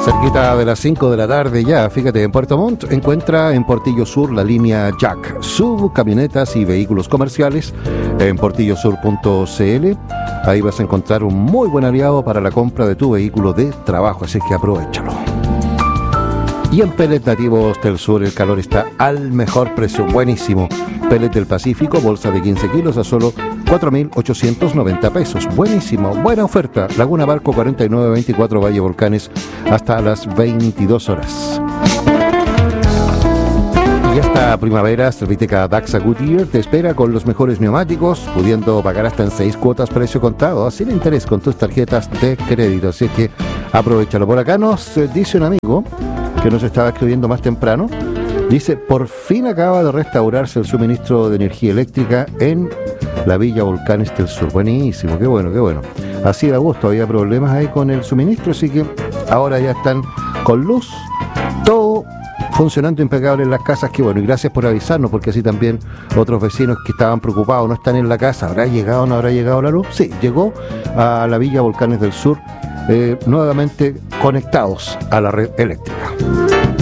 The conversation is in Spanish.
Cerquita de las 5 de la tarde ya, fíjate, en Puerto Montt encuentra en Portillo Sur la línea Jack, sub, camionetas y vehículos comerciales en portillosur.cl. Ahí vas a encontrar un muy buen aliado para la compra de tu vehículo de trabajo, así que aprovéchalo. Y en Pellet Nativos del Sur el calor está al mejor precio, buenísimo. Pellet del Pacífico, bolsa de 15 kilos a solo 4.890 pesos. Buenísimo, buena oferta. Laguna Barco 4924 Valle Volcanes hasta las 22 horas. Y esta primavera, Serviteca Daxa Goodyear te espera con los mejores neumáticos, pudiendo pagar hasta en 6 cuotas precio contado, sin interés con tus tarjetas de crédito. Así que aprovechalo. Por acá nos dice un amigo que nos estaba escribiendo más temprano. Dice, por fin acaba de restaurarse el suministro de energía eléctrica en la Villa Volcanes del Sur. Buenísimo, qué bueno, qué bueno. Así de agosto había problemas ahí con el suministro, así que ahora ya están con luz, todo funcionando impecable en las casas. Qué bueno, y gracias por avisarnos, porque así también otros vecinos que estaban preocupados, no están en la casa, ¿habrá llegado o no habrá llegado la luz? Sí, llegó a la Villa Volcanes del Sur, nuevamente conectados a la red eléctrica.